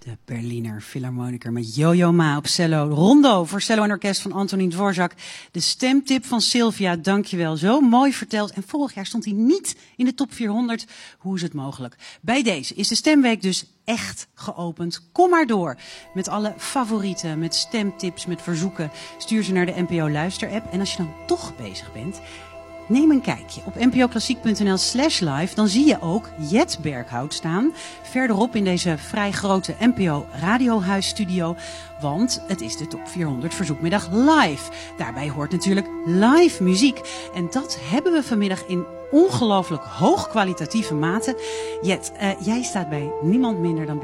De Berliner Philharmoniker met Yo-Yo Ma op cello. Rondo voor cello en orkest van Antonín Dvořák. De stemtip van Sylvia, dankjewel. Zo mooi verteld. En vorig jaar stond hij niet in de top 400. Hoe is het mogelijk? Bij deze is de Stemweek dus echt geopend. Kom maar door met alle favorieten, met stemtips, met verzoeken. Stuur ze naar de NPO Luister-app. En als je dan toch bezig bent, neem een kijkje op npoklassiek.nl/live. Dan zie je ook Jet Berghout staan. Verderop in deze vrij grote NPO Radiohuisstudio. Want het is de Top 400 Verzoekmiddag live. Daarbij hoort natuurlijk live muziek. En dat hebben we vanmiddag in ongelooflijk hoogkwalitatieve mate. Jet, jij staat bij niemand minder dan